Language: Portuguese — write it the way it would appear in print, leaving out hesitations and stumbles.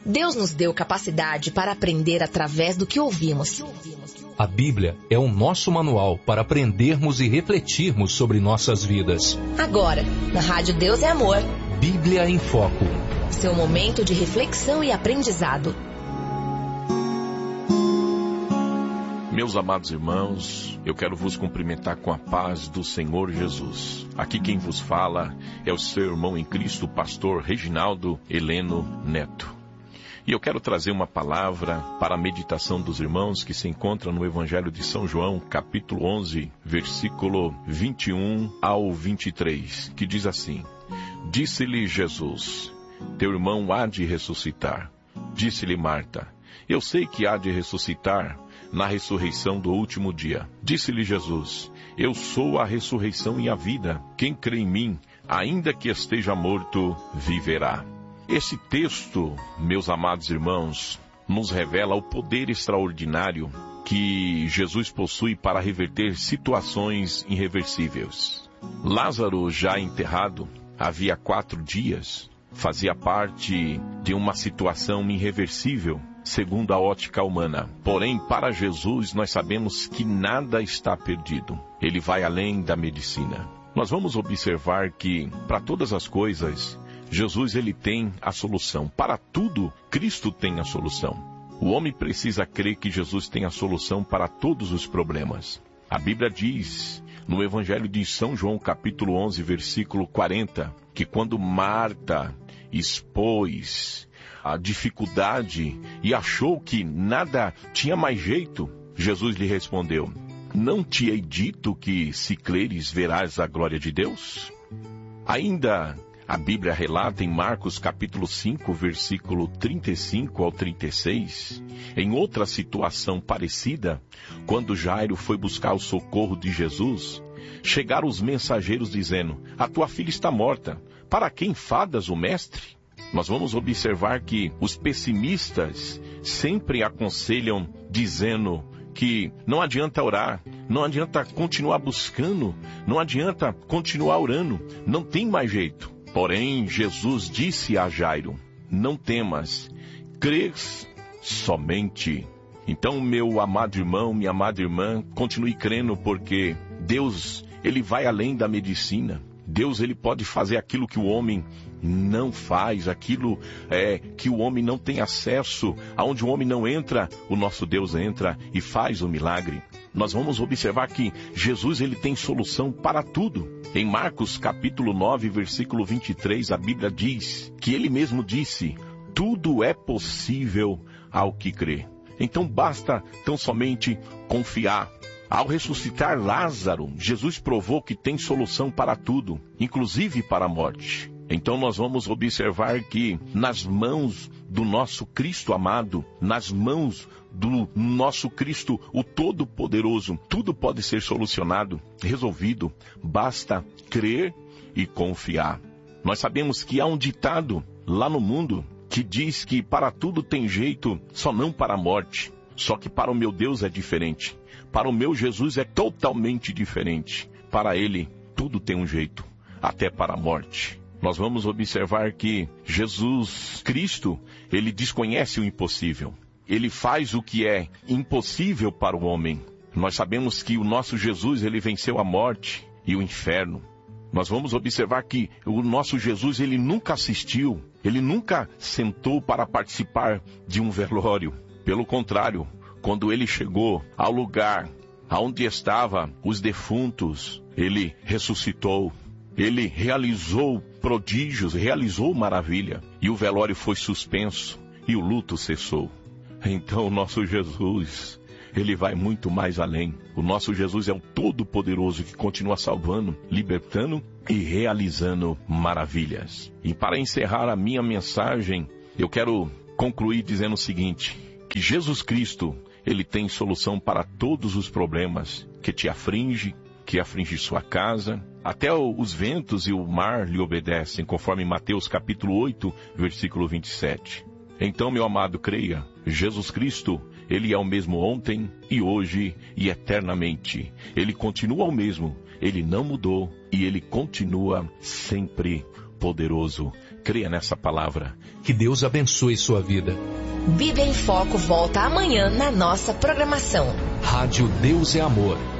Deus nos deu capacidade para aprender através do que ouvimos. A Bíblia é o nosso manual para aprendermos e refletirmos sobre nossas vidas. Agora, na Rádio Deus é Amor. Bíblia em Foco. Seu momento de reflexão e aprendizado. Meus amados irmãos, eu quero vos cumprimentar com a paz do Senhor Jesus. Aqui quem vos fala é o seu irmão em Cristo, o pastor Reginaldo Heleno Neto. E eu quero trazer uma palavra para a meditação dos irmãos que se encontra no Evangelho de São João, capítulo 11, versículo 21 ao 23, que diz assim: Disse-lhe Jesus: Teu irmão há de ressuscitar. Disse-lhe Marta: Eu sei que há de ressuscitar na ressurreição do último dia. Disse-lhe Jesus: Eu sou a ressurreição e a vida. Quem crê em mim, ainda que esteja morto, viverá. Esse texto, meus amados irmãos, nos revela o poder extraordinário que Jesus possui para reverter situações irreversíveis. Lázaro, já enterrado, havia 4 dias, fazia parte de uma situação irreversível, segundo a ótica humana. Porém, para Jesus, nós sabemos que nada está perdido. Ele vai além da medicina. Nós vamos observar que, para todas as coisas, Jesus ele tem a solução. Para tudo, Cristo tem a solução. O homem precisa crer que Jesus tem a solução para todos os problemas. A Bíblia diz, no Evangelho de São João, capítulo 11, versículo 40, que quando Marta expôs a dificuldade e achou que nada tinha mais jeito, Jesus lhe respondeu: Não te hei dito que, se creres, verás a glória de Deus? Ainda a Bíblia relata em Marcos capítulo 5, versículo 35 ao 36, em outra situação parecida, quando Jairo foi buscar o socorro de Jesus, chegaram os mensageiros dizendo: A tua filha está morta, para que enfadas o mestre? Nós vamos observar que os pessimistas sempre aconselham dizendo que não adianta orar, não adianta continuar buscando, não adianta continuar orando, não tem mais jeito. Porém, Jesus disse a Jairo: Não temas, crês somente. Então, meu amado irmão, minha amada irmã, continue crendo, porque Deus, ele vai além da medicina. Deus, ele pode fazer aquilo que o homem não faz, aquilo que o homem não tem acesso, aonde o homem não entra, o nosso Deus entra e faz o milagre. Nós vamos observar que Jesus ele tem solução para tudo. Em Marcos capítulo 9, versículo 23, a Bíblia diz que ele mesmo disse: Tudo é possível ao que crê. Então basta tão somente confiar. Ao ressuscitar Lázaro, Jesus provou que tem solução para tudo, inclusive para a morte. Então nós vamos observar que nas mãos do nosso Cristo amado, nas mãos do nosso Cristo, o Todo-Poderoso, tudo pode ser solucionado, resolvido. Basta crer e confiar. Nós sabemos que há um ditado lá no mundo que diz que para tudo tem jeito, só não para a morte. Só que para o meu Deus é diferente. Para o meu Jesus é totalmente diferente. Para ele, tudo tem um jeito, até para a morte. Nós vamos observar que Jesus Cristo, ele desconhece o impossível. Ele faz o que é impossível para o homem. Nós sabemos que o nosso Jesus, ele venceu a morte e o inferno. Nós vamos observar que o nosso Jesus, ele nunca assistiu, ele nunca sentou para participar de um velório. Pelo contrário, quando ele chegou ao lugar onde estavam os defuntos, ele ressuscitou. Ele realizou prodígios, realizou maravilha. E o velório foi suspenso e o luto cessou. Então o nosso Jesus, ele vai muito mais além. O nosso Jesus é o Todo-Poderoso que continua salvando, libertando e realizando maravilhas. E para encerrar a minha mensagem, eu quero concluir dizendo o seguinte: que Jesus Cristo, ele tem solução para todos os problemas que te aflige, que aflige sua casa. Até os ventos e o mar lhe obedecem, conforme Mateus capítulo 8, versículo 27. Então, meu amado, creia, Jesus Cristo, ele é o mesmo ontem e hoje e eternamente. Ele continua o mesmo, ele não mudou e ele continua sempre poderoso. creia nessa palavra. Que Deus abençoe sua vida. Bíblia em Foco volta amanhã na nossa programação. Rádio Deus é Amor.